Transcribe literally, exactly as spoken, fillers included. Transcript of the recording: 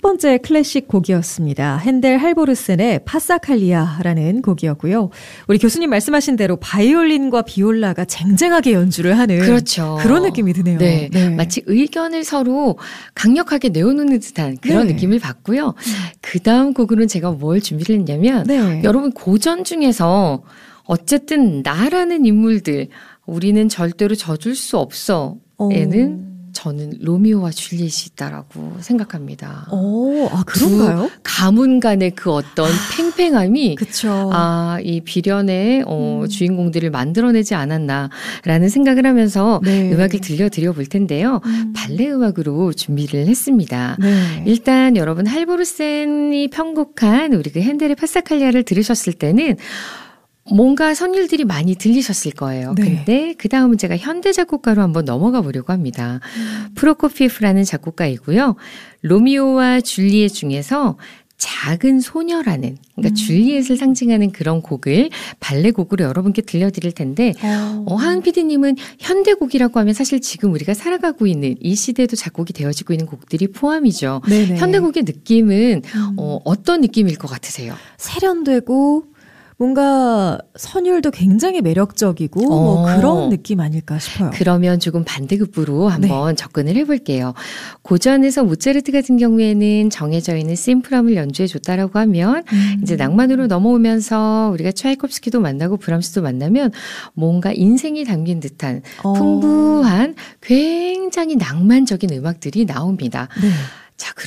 번째 클래식 곡이었습니다. 핸델 할보르센의 파사칼리아라는 곡이었고요. 우리 교수님 말씀하신 대로 바이올린과 비올라가 쟁쟁하게 연주를 하는 그렇죠. 그런 느낌이 드네요. 네. 네. 마치 의견을 서로 강력하게 내어놓는 듯한 그런 네. 느낌을 받고요. 그 다음 곡으로는 제가 뭘 준비를 했냐면 네. 여러분 고전 중에서 어쨌든 나라는 인물들 우리는 절대로 져줄 수 없어 에는 오. 저는 로미오와 줄리엣이 있다라고 생각합니다. 오, 아, 그런가요? 두 가문 간의 그 어떤 팽팽함이 그쵸. 아, 이 비련의 어, 음. 주인공들을 만들어내지 않았나라는 생각을 하면서 네. 음악을 들려드려 볼 텐데요. 음. 발레 음악으로 준비를 했습니다. 네. 일단 여러분 할보르센이 편곡한 우리 그 핸델의 파사칼리아를 들으셨을 때는 뭔가 선율들이 많이 들리셨을 거예요. 네. 근데 그 다음은 제가 현대 작곡가로 한번 넘어가 보려고 합니다. 음. 프로코피에프라는 작곡가이고요. 로미오와 줄리엣 중에서 작은 소녀라는 그러니까 음. 줄리엣을 상징하는 그런 곡을 발레곡으로 여러분께 들려드릴 텐데 어, 하은 피디님은 현대곡이라고 하면 사실 지금 우리가 살아가고 있는 이 시대에도 작곡이 되어지고 있는 곡들이 포함이죠. 네네. 현대곡의 느낌은 음. 어, 어떤 느낌일 것 같으세요? 세련되고 뭔가 선율도 굉장히 매력적이고 어. 뭐 그런 느낌 아닐까 싶어요. 그러면 조금 반대급부로 한번 네. 접근을 해볼게요. 고전에서 모차르트 같은 경우에는 정해져 있는 심플함을 연주해 줬다라고 하면 음. 이제 낭만으로 넘어오면서 우리가 차이콥스키도 만나고 브람스도 만나면 뭔가 인생이 담긴 듯한 어. 풍부한 굉장히 낭만적인 음악들이 나옵니다. 네. 자, 그럼